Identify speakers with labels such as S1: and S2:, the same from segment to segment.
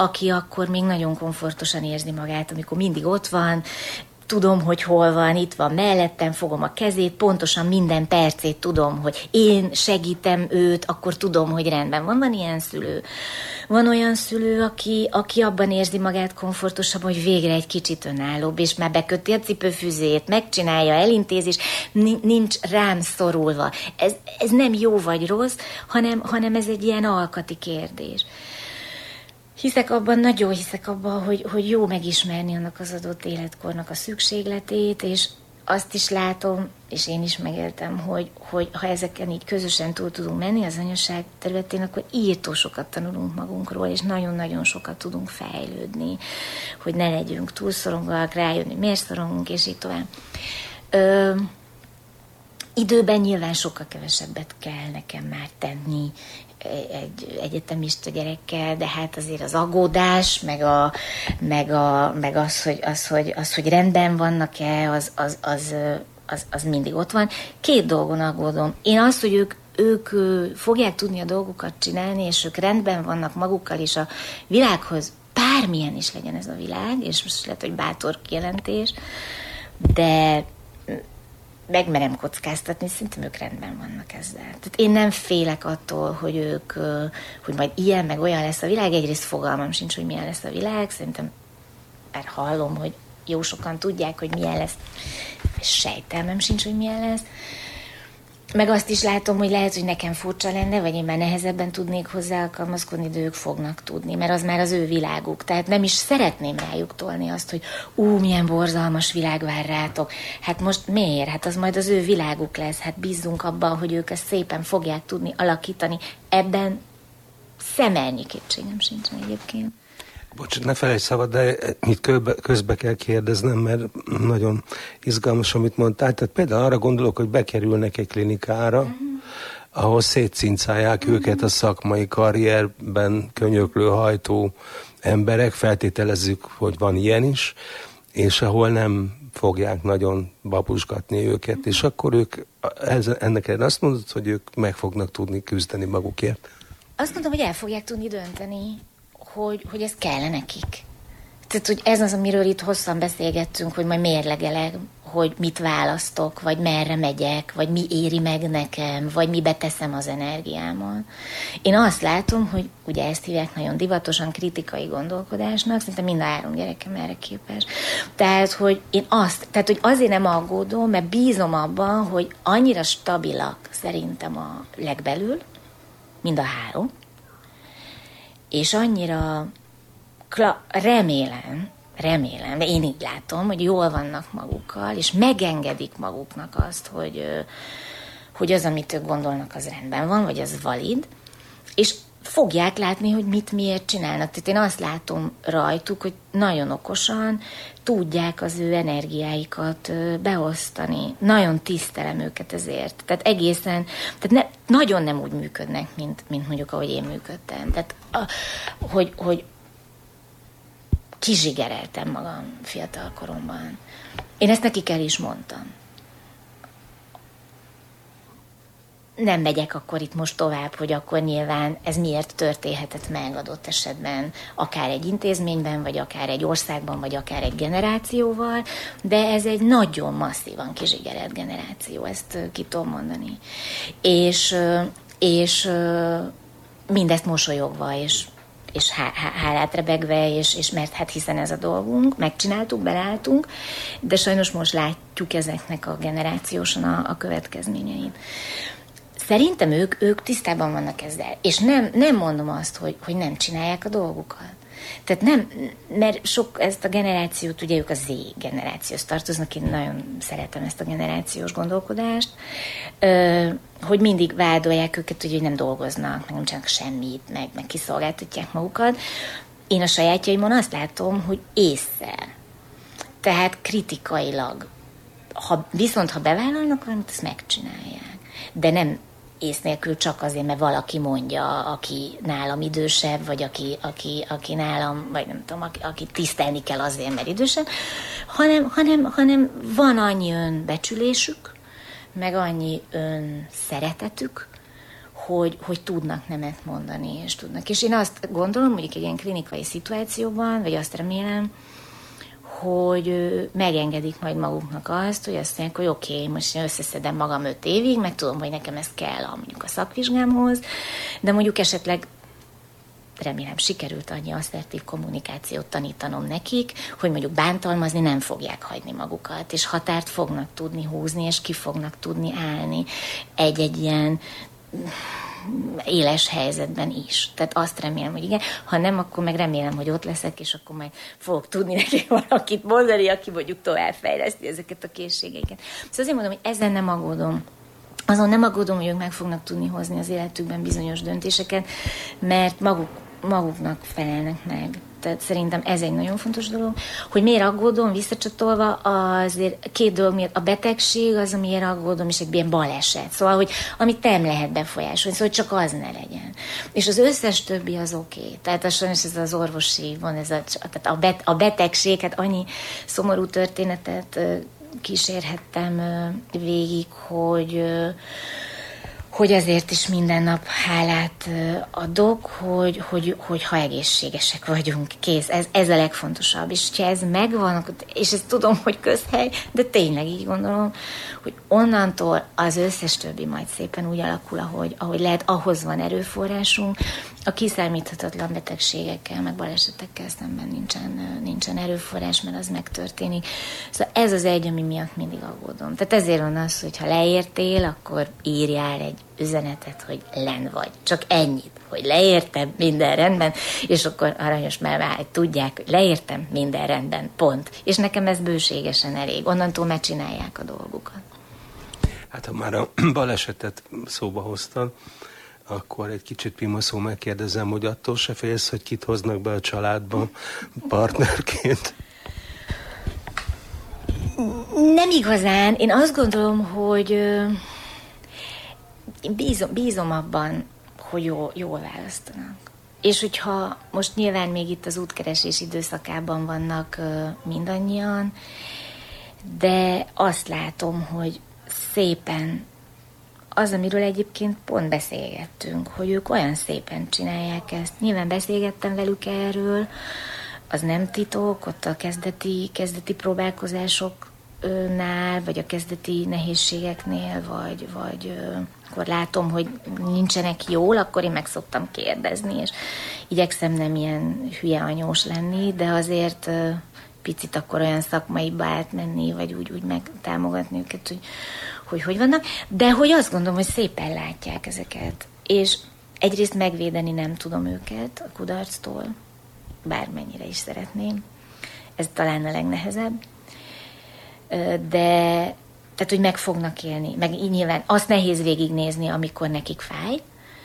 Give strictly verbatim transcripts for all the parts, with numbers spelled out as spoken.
S1: aki akkor még nagyon komfortosan érzi magát, amikor mindig ott van, tudom, hogy hol van, itt van mellettem, fogom a kezét, pontosan minden percét tudom, hogy én segítem őt, akkor tudom, hogy rendben van. Van ilyen szülő. Van olyan szülő, aki, aki abban érzi magát komfortosabb, hogy végre egy kicsit önállóbb, és már beköti a cipőfűzét, megcsinálja, elintézés, nincs rám szorulva. Ez, ez nem jó vagy rossz, hanem, hanem ez egy ilyen alkati kérdés. Hiszek abban, nagyon hiszek abban, hogy, hogy jó megismerni annak az adott életkornak a szükségletét, és azt is látom, és én is megéltem, hogy, hogy ha ezeken így közösen túl tudunk menni az anyaság területén, akkor írtó sokat tanulunk magunkról, és nagyon-nagyon sokat tudunk fejlődni, hogy ne legyünk túlszorongóak, rájönni, miért szorongunk, és így tovább. Ö, időben nyilván sokkal kevesebbet kell nekem már tenni egy egyetemista gyerekkel, de hát azért az aggódás, meg, a, meg, a, meg az, hogy, az, hogy, az, hogy rendben vannak-e, az, az, az, az, az mindig ott van. Két dolgon aggódom. Én azt, hogy ők, ők fogják tudni a dolgokat csinálni, és ők rendben vannak magukkal, és a világhoz bármilyen is legyen ez a világ, és most lehet, hogy bátor kijelentés, de megmerem kockáztatni, szerintem ők rendben vannak ezzel. Tehát én nem félek attól, hogy ők, hogy majd ilyen, meg olyan lesz a világ. Egyrészt fogalmam sincs, hogy milyen lesz a világ. Szerintem már hallom, hogy jó sokan tudják, hogy milyen lesz. Sejtelmem sincs, hogy milyen lesz. Meg azt is látom, hogy lehet, hogy nekem furcsa lenne, vagy én már nehezebben tudnék hozzá alkalmazkodni, de ők fognak tudni, mert az már az ő világuk. Tehát nem is szeretném rájuk tolni azt, hogy ú, milyen borzalmas világ vár rátok. Hát most miért? Hát az majd az ő világuk lesz. Hát bízzunk abban, hogy ők ezt szépen fogják tudni alakítani. Ebben szemelnyi kétségem sincsen egyébként.
S2: Bocs, ne felejtsd szabad, de itt közbe, közbe kell kérdeznem, mert nagyon izgalmas, amit mondtál. Tehát például arra gondolok, hogy bekerülnek egy klinikára, uh-huh. ahol szétcincálják uh-huh. őket a szakmai karrierben könyöklő, hajtó emberek, feltételezzük, hogy van ilyen is, és ahol nem fogják nagyon babusgatni őket, uh-huh. és akkor ők ennek azt mondod, hogy ők meg fognak tudni küzdeni magukért?
S1: Azt mondom, hogy el fogják tudni dönteni, Hogy, hogy ez kell nekik. Tehát, hogy ez az, amiről itt hosszan beszélgettünk, hogy majd mérlegelek, hogy mit választok, vagy merre megyek, vagy mi éri meg nekem, vagy mibe teszem az energiámat. Én azt látom, hogy ugye ezt hívják nagyon divatosan kritikai gondolkodásnak, szerintem mind a három gyerekem erre képes. Tehát, hogy én azt, tehát, hogy azért nem aggódom, mert bízom abban, hogy annyira stabilak szerintem a legbelül, mind a három, és annyira kla- remélem, remélem, de én így látom, hogy jól vannak magukkal, és megengedik maguknak azt, hogy, hogy az, amit ők gondolnak, az rendben van, vagy az valid, és fogják látni, hogy mit miért csinálnak. Tehát én azt látom rajtuk, hogy nagyon okosan tudják az ő energiáikat beosztani. Nagyon tisztelem őket ezért. Tehát egészen, tehát ne, nagyon nem úgy működnek, mint, mint mondjuk, ahogy én működtem. Tehát, a, hogy, hogy kizsigereltem magam fiatal koromban. Én ezt nekik el is mondtam. Nem megyek akkor itt most tovább, hogy akkor nyilván ez miért történhetett meg adott esetben, akár egy intézményben, vagy akár egy országban, vagy akár egy generációval, de ez egy nagyon masszívan kizsigerelt generáció, ezt ki tudom mondani. És, és mindezt mosolyogva, és, és há- há- hálát rebegve, és, és mert hát hiszen ez a dolgunk, megcsináltuk, beleálltunk, de sajnos most látjuk ezeknek a generációsan a, a következményeit. Szerintem ők, ők tisztában vannak ezzel. És nem, nem mondom azt, hogy, hogy nem csinálják a dolgukat. Tehát nem, mert sok ezt a generációt, ugye ők a Z generációhoz tartoznak, én nagyon szeretem ezt a generációs gondolkodást, hogy mindig vádolják őket, hogy nem dolgoznak, meg nem csinálnak semmit, meg, meg kiszolgáltatják magukat. Én a sajátjaimon azt látom, hogy ésszel. Tehát kritikailag. Ha, viszont ha bevállalnak valamit, azt megcsinálják. De nem ész nélkül csak azért, mert valaki mondja, aki nálam idősebb, vagy aki, aki, aki nálam, vagy nem tudom, aki, aki tisztelni kell azért, mert idősebb, hanem, hanem, hanem van annyi önbecsülésük, meg annyi ön szeretetük, hogy, hogy tudnak nemet mondani, és tudnak. És én azt gondolom, mondjuk egy ilyen klinikai szituációban, vagy azt remélem, hogy megengedik majd maguknak azt, hogy azt mondják, hogy oké, okay, most én összeszedem magam öt évig, meg tudom, hogy nekem ez kell a, mondjuk a szakvizsgámhoz, de mondjuk esetleg remélem sikerült annyi asszertív kommunikációt tanítanom nekik, hogy mondjuk bántalmazni nem fogják hagyni magukat, és határt fognak tudni húzni, és ki fognak tudni állni egy-egy ilyen éles helyzetben is. Tehát azt remélem, hogy igen. Ha nem, akkor meg remélem, hogy ott leszek, és akkor meg fogok tudni neki valakit mondani, aki mondjuk továbbfejleszti ezeket a készségeiket. Szóval azért mondom, hogy ezen nem aggódom. Azon nem aggódom, hogy ők meg fognak tudni hozni az életükben bizonyos döntéseket, mert maguk, maguknak felelnek meg. Tehát szerintem ez egy nagyon fontos dolog. Hogy miért aggódom, visszacsatolva, azért két dolog miért. A betegség az, amiért aggódom, és egy ilyen baleset. Szóval, hogy amit nem lehet befolyásolni, szóval csak az ne legyen. És az összes többi az oké. Okay. Tehát az sajnos ez az orvosi van, ez a, tehát a, bet, a betegség, hát annyi szomorú történetet kísérhettem végig, hogy hogy ezért is minden nap hálát adok, hogy, hogy, hogy ha egészségesek vagyunk, kész. Ez, ez a legfontosabb. És ha ez megvan, és ezt tudom, hogy közhely, de tényleg így gondolom, hogy onnantól az összes többi majd szépen úgy alakul, ahogy, ahogy lehet, ahhoz van erőforrásunk. A kiszámíthatatlan betegségekkel, meg balesetekkel szemben nincsen, nincsen erőforrás, mert az megtörténik. Szóval ez az egy, ami miatt mindig aggódom. Tehát ezért van az, hogy ha leértél, akkor írjál egy üzenetet, hogy len vagy. Csak ennyit, hogy leértem, minden rendben, és akkor aranyos melvá, hogy tudják, hogy leértem, minden rendben, pont. És nekem ez bőségesen elég. Onnantól megcsinálják a dolgukat.
S2: Hát ha már a balesetet szóba hoztad, akkor egy kicsit pimaszó megkérdezem, hogy attól se félsz, hogy kit hoznak be a családba partnerként?
S1: Nem igazán. Én azt gondolom, hogy én bízom, bízom abban, hogy jó, jól választanak. És hogyha most nyilván még itt az útkeresés időszakában vannak mindannyian, de azt látom, hogy szépen az, amiről egyébként pont beszélgettünk, hogy ők olyan szépen csinálják ezt. Nyilván beszélgettem velük erről, az nem titok, ott a kezdeti, kezdeti próbálkozásoknál, vagy a kezdeti nehézségeknél, vagy, vagy akkor látom, hogy nincsenek jól, akkor én meg szoktam kérdezni, és igyekszem nem ilyen hülye anyós lenni, de azért picit akkor olyan szakmaiba átmenni, vagy úgy, úgy megtámogatni őket, hogy hogy hogy vannak, de hogy azt gondolom, hogy szépen látják ezeket. És egyrészt megvédeni nem tudom őket a kudarctól, bármennyire is szeretném. Ez talán a legnehezebb. De, tehát, hogy meg fognak élni. Meg nyilván azt nehéz végignézni, amikor nekik fáj.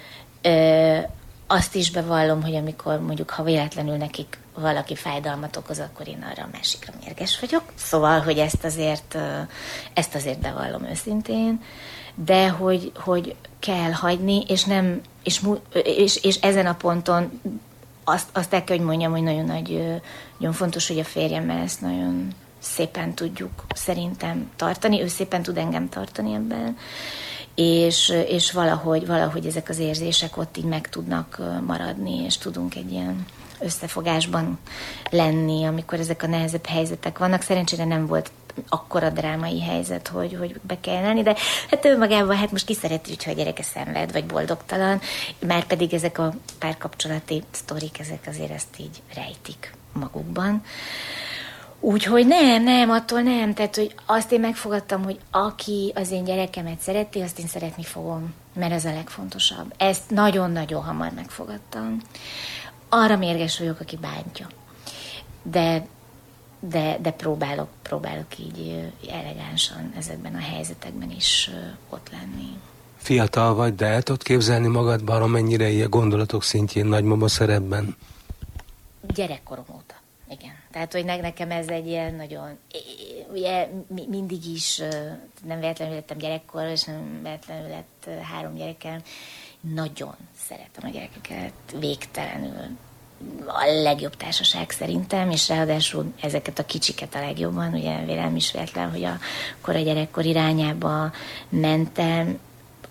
S1: Azt is bevallom, hogy amikor mondjuk, ha véletlenül nekik valaki fájdalmat okoz, akkor én arra a másikra mérges vagyok. Szóval, hogy ezt azért, ezt azért bevallom őszintén, de hogy, hogy kell hagyni, és, nem, és, és, és ezen a ponton azt, azt el kell, hogy mondjam, hogy nagyon, nagy, nagyon fontos, hogy a férjemmel ezt nagyon szépen tudjuk szerintem tartani. Ő szépen tud engem tartani ebben, és, és valahogy, valahogy ezek az érzések ott így meg tudnak maradni, és tudunk egy ilyen összefogásban lenni, amikor ezek a nehezebb helyzetek vannak. Szerencsére nem volt akkora drámai helyzet, hogy, hogy be kell lenni, de hát önmagában, hát most ki szereti, hogyha a gyereke szenved, vagy boldogtalan, már pedig ezek a párkapcsolati sztorik, ezek azért ezt így rejtik magukban. Úgyhogy nem, nem, attól nem. Tehát, hogy azt én megfogadtam, hogy aki az én gyerekemet szereti, azt én szeretni fogom, mert ez a legfontosabb. Ezt nagyon-nagyon hamar megfogadtam. Arra mérges vagyok, aki bántja. De, de, de próbálok, próbálok így elegánsan ezekben a helyzetekben is ott lenni.
S2: Fiatal vagy, de el tudod képzelni magadban, amennyire ilyen gondolatok szintjén nagymama szerepben?
S1: Gyerekkorom óta, igen. Tehát, hogy nekem ez egy ilyen nagyon, ugye mindig is, nem véletlenül lettem gyerekkor, és nem véletlenül lett három gyerekem. Nagyon szeretem a gyerekeket, végtelenül. A legjobb társaság szerintem, és ráadásul ezeket a kicsiket a legjobban, ugye vélem is véletlen, hogy a kora gyerekkor irányába mentem.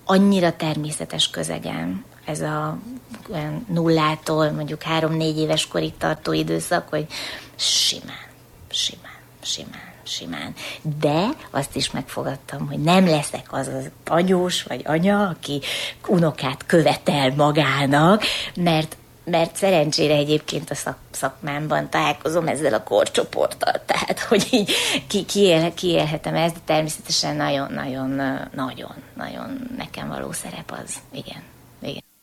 S1: annyira természetes közegem ez a nullától mondjuk három-négy éves korig tartó időszak, hogy simán, simán, simán, simán. De azt is megfogadtam, hogy nem leszek az az anyós vagy anya, aki unokát követel magának, mert mert szerencsére egyébként a szak, szakmámban találkozom ezzel a korcsoporttal, tehát hogy így ki, kiél, kiélhetem ezt, de természetesen nagyon-nagyon, nagyon-nagyon nekem való szerep az. Igen, igen.